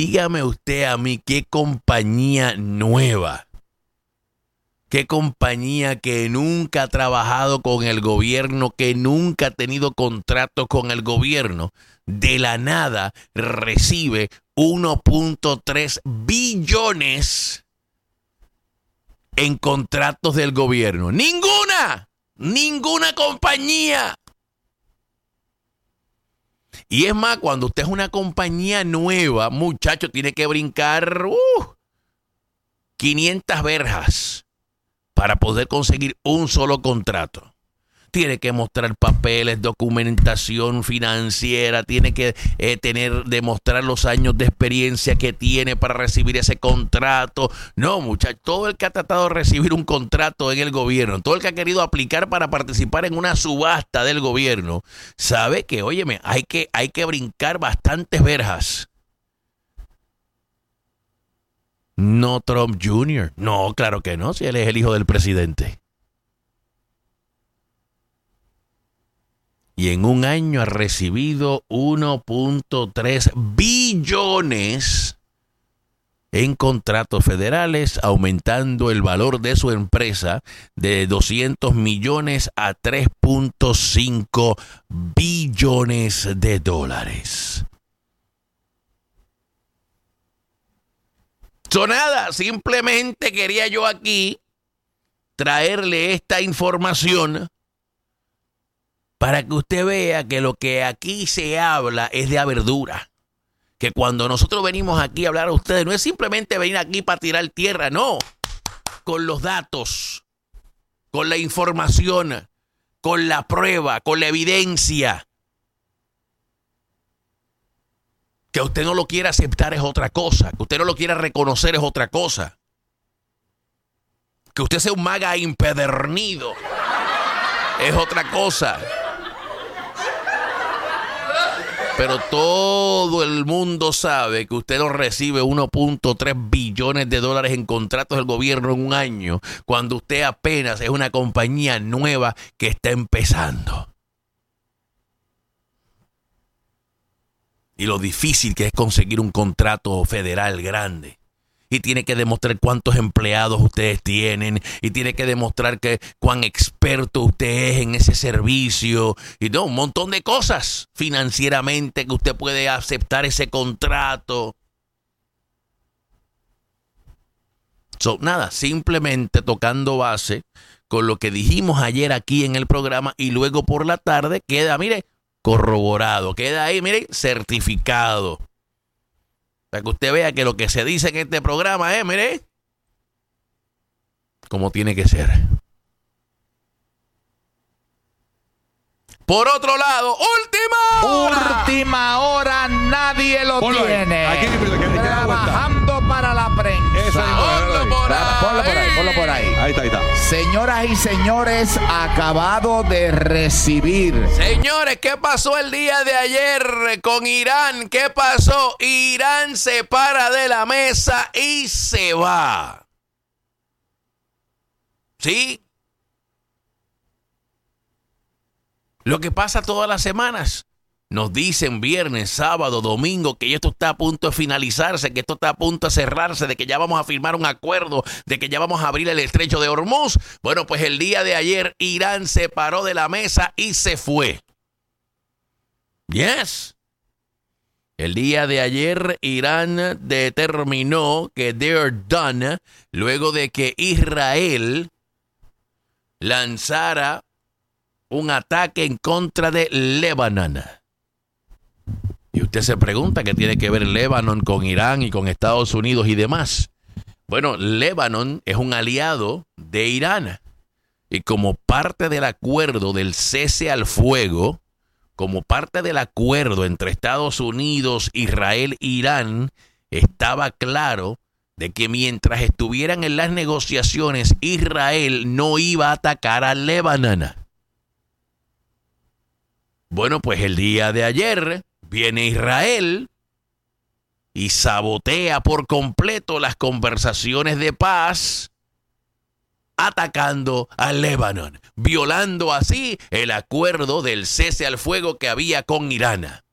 dígame usted a mí qué compañía nueva, qué compañía que nunca ha trabajado con el gobierno, que nunca ha tenido contratos con el gobierno, de la nada recibe 1.3 billones en contratos del gobierno. Ninguna compañía. Y es más, cuando usted es una compañía nueva, muchacho, tiene que brincar 500 verjas para poder conseguir un solo contrato. Tiene que mostrar papeles, documentación financiera, tiene que demostrar los años de experiencia que tiene para recibir ese contrato. No, muchachos, todo el que ha tratado de recibir un contrato en el gobierno, todo el que ha querido aplicar para participar en una subasta del gobierno, sabe que, óyeme, hay que brincar bastantes verjas. No Trump Jr. No, claro que no, si él es el hijo del presidente. Y en un año ha recibido 1.3 billones en contratos federales, aumentando el valor de su empresa de 200 millones a 3.5 billones de dólares. Nada, simplemente quería yo aquí traerle esta información para que usted vea que lo que aquí se habla es de verdura. Que cuando nosotros venimos aquí a hablar a ustedes, no es simplemente venir aquí para tirar tierra, no. Con los datos, con la información, con la prueba, con la evidencia. Que usted no lo quiera aceptar es otra cosa. Que usted no lo quiera reconocer es otra cosa. Que usted sea un maga impedernido es otra cosa. Pero todo el mundo sabe que usted no recibe 1.3 billones de dólares en contratos del gobierno en un año, cuando usted apenas es una compañía nueva que está empezando. Y lo difícil que es conseguir un contrato federal grande. Y tiene que demostrar cuántos empleados ustedes tienen. Y tiene que demostrar cuán experto usted es en ese servicio. Y no, un montón de cosas financieramente que usted puede aceptar ese contrato. Nada, simplemente tocando base con lo que dijimos ayer aquí en el programa. Y luego por la tarde queda, mire, corroborado. Queda ahí, mire, certificado. Para que usted vea que lo que se dice en este programa es, mire, como tiene que ser. Por otro lado, última hora, nadie lo tiene. Aquí, trabajando para la prensa. Ponlo por ahí. Ahí está. Señoras y señores, acabado de recibir. Señores, ¿qué pasó el día de ayer con Irán? ¿Qué pasó? Irán se para de la mesa y se va. ¿Sí? Lo que pasa todas las semanas. Nos dicen viernes, sábado, domingo que esto está a punto de finalizarse, que esto está a punto de cerrarse, de que ya vamos a firmar un acuerdo, de que ya vamos a abrir el estrecho de Hormuz. Bueno, pues el día de ayer Irán se paró de la mesa y se fue. Yes. El día de ayer Irán determinó que they're done luego de que Israel lanzara un ataque en contra de Líbano. Y usted se pregunta qué tiene que ver Líbano con Irán y con Estados Unidos y demás. Bueno, Líbano es un aliado de Irán. Y como parte del acuerdo del cese al fuego, como parte del acuerdo entre Estados Unidos, Israel e Irán, estaba claro de que mientras estuvieran en las negociaciones, Israel no iba a atacar a Líbano. Bueno, pues el día de ayer viene Israel y sabotea por completo las conversaciones de paz, atacando a Líbano, violando así el acuerdo del cese al fuego que había con Irán.